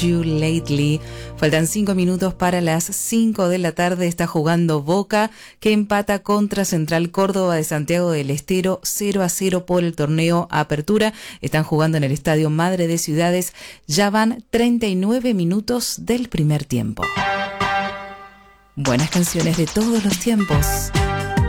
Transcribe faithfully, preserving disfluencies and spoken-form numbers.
You Lately. Faltan cinco minutos para las cinco de la tarde. Está jugando Boca, que empata contra Central Córdoba de Santiago del Estero cero a cero por el torneo Apertura. Están jugando en el Estadio Madre de Ciudades. Ya van treinta y nueve minutos del primer tiempo. Buenas canciones de todos los tiempos.